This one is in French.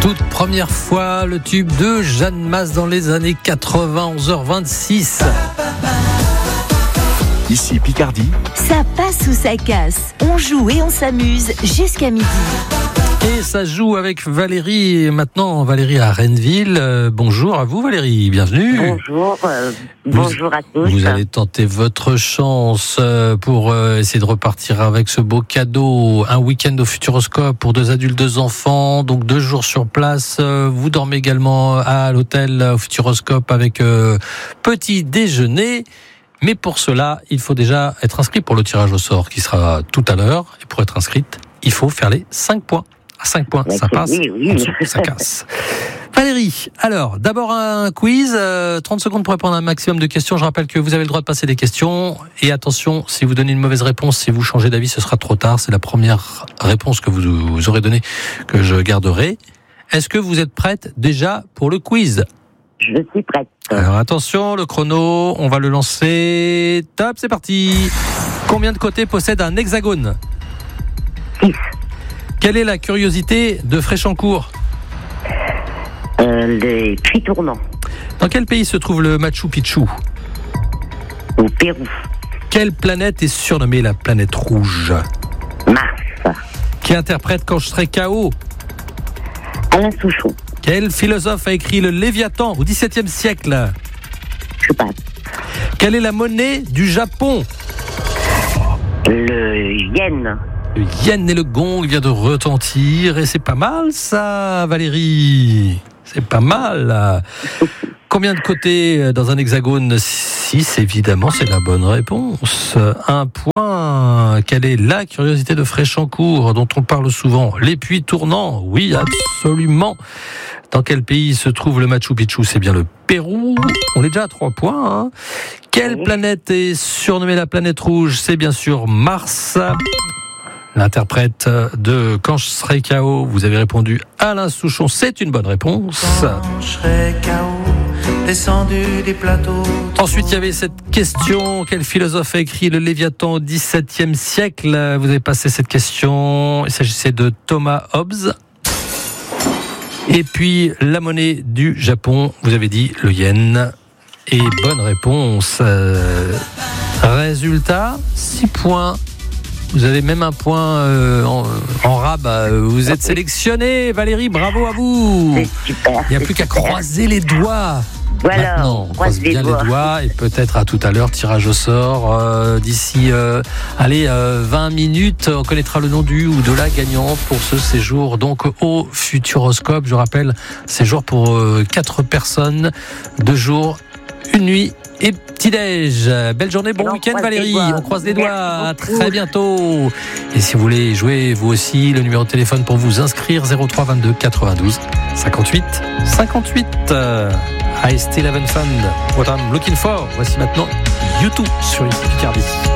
Toute première fois, le tube de Jeanne Masse dans les années 80, 11h26. Ici Picardie. Ça passe ou ça casse. On joue et on s'amuse jusqu'à midi. Et ça joue avec Valérie. Maintenant, Valérie à Renneville. Bonjour à vous, Valérie. Bienvenue. Bonjour à tous. Vous allez tenter votre chance pour essayer de repartir avec ce beau cadeau. Un week-end au Futuroscope pour 2 adultes, 2 enfants. Donc 2 jours sur place. Vous dormez également à l'hôtel au Futuroscope avec petit déjeuner. Mais pour cela, il faut déjà être inscrit pour le tirage au sort qui sera tout à l'heure. Et pour être inscrite, il faut faire les 5 points. À 5 points, ça passe, oui. ensuite, ça casse. Valérie, alors, d'abord un quiz, 30 secondes pour répondre à un maximum de questions. Je rappelle que vous avez le droit de passer des questions. Et attention, si vous donnez une mauvaise réponse, si vous changez d'avis, ce sera trop tard. C'est la première réponse que vous aurez donnée que je garderai. Est-ce que vous êtes prête déjà pour le quiz ? Je suis prête. Alors attention, le chrono, on va le lancer. Top, c'est parti. Combien de côtés possède un hexagone ? 6. Quelle est la curiosité de Fréchancourt ? Les puits tournants. Dans quel pays se trouve le Machu Picchu ? Au Pérou. Quelle planète est surnommée la planète rouge ? Mars. Qui interprète Quand je serai KO ? Alain Souchon. Quel philosophe a écrit le Léviathan au XVIIe siècle ? Je passe. Quelle est la monnaie du Japon ? Le yen. Le yen et le gong vient de retentir et c'est pas mal ça, Valérie. C'est pas mal. Combien de côtés dans un hexagone ? 6, évidemment, c'est la bonne réponse. 1 point. Quelle est la curiosité de Fréchancourt dont on parle souvent ? Les puits tournants ? Oui, absolument. Dans quel pays se trouve le Machu Picchu ? C'est bien le Pérou. On est déjà à 3 points. Hein. Quelle planète est surnommée la planète rouge ? C'est bien sûr Mars. L'interprète de Quand je serai KO, vous avez répondu Alain Souchon, c'est une bonne réponse. Quand je serai KO, descendu des plateaux. Ensuite, il y avait cette question, quel philosophe a écrit le Léviathan au XVIIe siècle ? Vous avez passé cette question, il s'agissait de Thomas Hobbes. Et puis, la monnaie du Japon, vous avez dit le yen. Et bonne réponse. Résultat, 6 points. Vous avez même un point en rab. Vous êtes sélectionné, Valérie. Bravo à vous. C'est super. Il n'y a plus qu'à croiser les doigts. Voilà, Maintenant, on croise bien les doigts et peut-être à tout à l'heure, tirage au sort. D'ici 20 minutes, on connaîtra le nom du ou de la gagnante pour ce séjour donc au Futuroscope. Je rappelle, séjour pour 4 personnes, 2 jours, 1 nuit. Et petit-déj. Belle journée, bon week-end Valérie. On croise les doigts. À très bientôt. Et si vous voulez jouer vous aussi, le numéro de téléphone pour vous inscrire 03 22 92 58 58. I still haven't found what I'm looking for. Voici maintenant YouTube sur ici Picardie.